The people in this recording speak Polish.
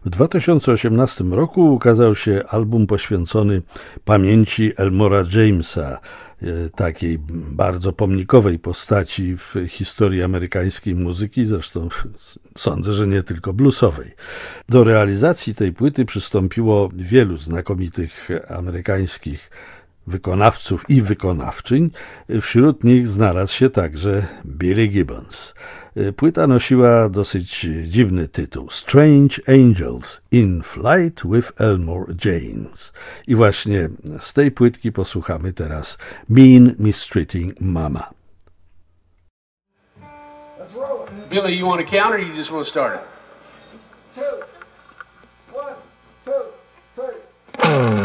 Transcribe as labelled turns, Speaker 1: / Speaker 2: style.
Speaker 1: W 2018 roku ukazał się album poświęcony pamięci Elmora Jamesa, takiej bardzo pomnikowej postaci w historii amerykańskiej muzyki, zresztą sądzę, że nie tylko bluesowej. Do realizacji tej płyty przystąpiło wielu znakomitych amerykańskich wykonawców i wykonawczyń. Wśród nich znalazł się także Billy Gibbons. Płyta nosiła dosyć dziwny tytuł Strange Angels in Flight with Elmore James. I właśnie z tej płytki posłuchamy teraz Mean Mistreating Mama.
Speaker 2: Billy, you want to count or you just want to start it?
Speaker 3: 2, 1, 2, 3.